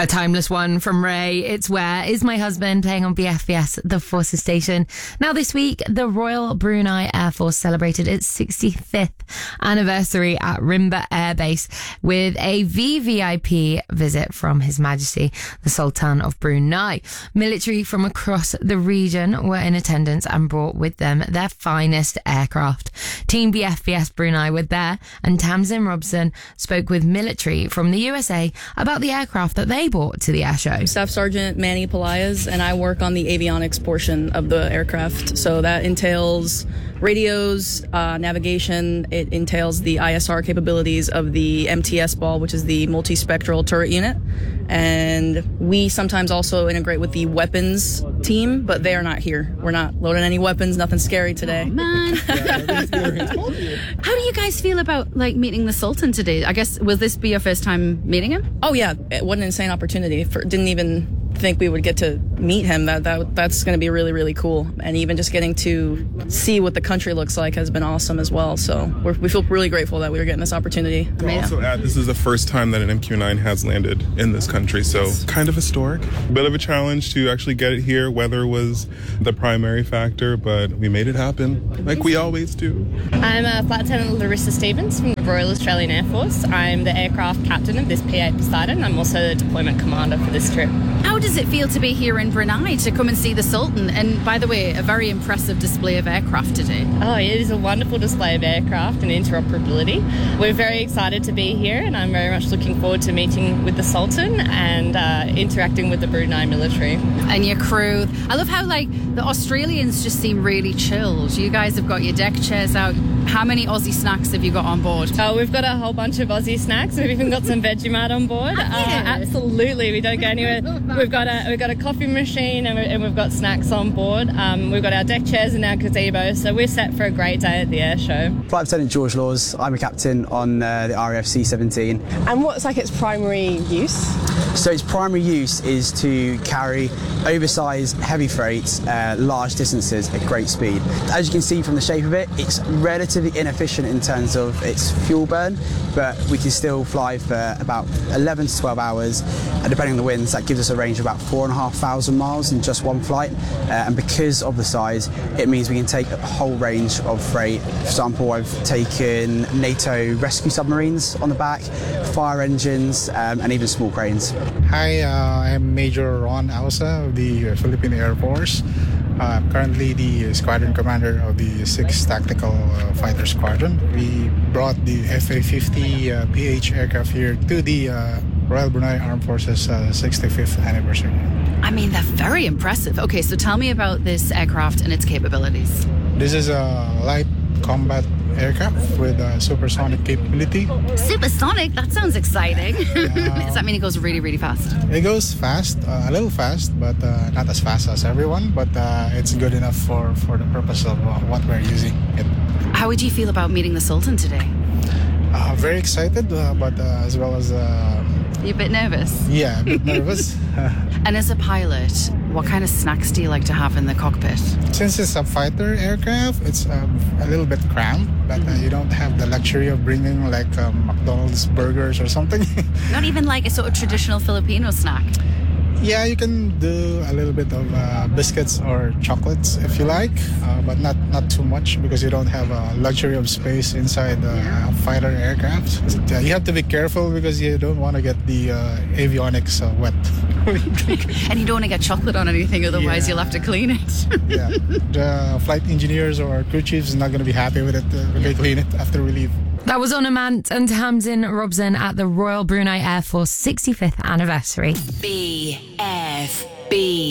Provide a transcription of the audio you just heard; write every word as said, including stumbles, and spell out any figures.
A timeless one from Ray. It's Where Is My Husband, playing on B F B S, the Forces Station. Now this week, the Royal Brunei Air Force celebrated its sixty-fifth anniversary at Rimba Air Base with a V V I P visit from His Majesty, the Sultan of Brunei. Military from across the region were in attendance and brought with them their finest aircraft. Team B F B S Brunei were there, and Tamsin Robson spoke with military from the U S A about the aircraft that they brought to the air show. Staff Sergeant Manny Pelayas, and I work on the avionics portion of the aircraft. So that entails radios, uh, navigation. It entails the I S R capabilities of the M T S ball, which is the multispectral turret unit. And we sometimes also integrate with the weapons team, but they are not here. We're not loading any weapons, nothing scary today. Oh, man. How do you guys feel about like meeting the Sultan today? I guess, will this be your first time meeting him? Oh yeah, what an insane opportunity. For, didn't even think we would get to meet him. That, that that's going to be really, really cool. And even just getting to see what the country looks like has been awesome as well. So we're, we feel really grateful that we were getting this opportunity. I'll also add, this is the first time that an M Q nine has landed in this country, so kind of historic. Bit of a challenge to actually get it here. Weather was the primary factor, but we made it happen, like we always do. I'm a Flight Lieutenant Larissa Stevens from the Royal Australian Air Force. I'm the aircraft captain of this P eight Poseidon. I'm also the deployment commander for this trip. How does it feel to be here in Brunei to come and see the Sultan? And by the way, a very impressive display of aircraft today. Oh, it is a wonderful display of aircraft and interoperability. We're very excited to be here, and I'm very much looking forward to meeting with the Sultan and uh, interacting with the Brunei military. And your crew. I love how like the Australians just seem really chilled. You guys have got your deck chairs out. How many Aussie snacks have you got on board? Oh, we've got a whole bunch of Aussie snacks. We've even got some Vegemite on board. Uh, absolutely, we don't go anywhere. We've got a we've got a coffee machine, and, we, and we've got snacks on board. Um, we've got our deck chairs and our gazebo, so we're set for a great day at the air show. Flight Lieutenant George Laws. I'm a captain on uh, the R A F C seventeen. And what's like its primary use? So its primary use is to carry oversized heavy freight, uh, large distances at great speed. As you can see from the shape of it, it's relatively inefficient in terms of its fuel burn, but we can still fly for about eleven to twelve hours, and depending on the winds, that gives us a range of about four and a half thousand miles in just one flight. Uh, and because of the size, it means we can take a whole range of freight. For example, I've taken NATO rescue submarines on the back, fire engines, um, and even small cranes. Hi, uh, I'm Major Ron Ausa of the Philippine Air Force. Uh, I'm currently the squadron commander of the sixth Tactical uh, Fighter Squadron. We brought the F A fifty uh, P H aircraft here to the uh, Royal Brunei Armed Forces uh, sixty-fifth anniversary. I mean, they're very impressive. Okay, so tell me about this aircraft and its capabilities. This is a light combat aircraft with a supersonic capability. Supersonic? That sounds exciting. Uh, Does that mean it goes really, really fast? It goes fast, uh, a little fast, but uh, not as fast as everyone, but uh, it's good enough for, for the purpose of uh, what we're using it. How would you feel about meeting the Sultan today? Uh, very excited, uh, but uh, as well as... Uh, You're a bit nervous? Yeah, a bit nervous. And as a pilot, what kind of snacks do you like to have in the cockpit? Since it's a fighter aircraft, it's um, a little bit cramped, but uh, you don't have the luxury of bringing like um, McDonald's burgers or something. Not even like a sort of traditional Filipino snack? Yeah, you can do a little bit of uh, biscuits or chocolates if you like, uh, but not, not too much because you don't have a luxury of space inside the yeah. uh, fighter aircraft. Uh, you have to be careful because you don't want to get the uh, avionics uh, wet. And you don't want to get chocolate on anything, otherwise yeah. you'll have to clean it. Yeah, the flight engineers or crew chiefs are not going to be happy with it uh, when they clean it after we leave. That was Onamant and Tamsin Robson at the Royal Brunei Air Force sixty-fifth anniversary. B F B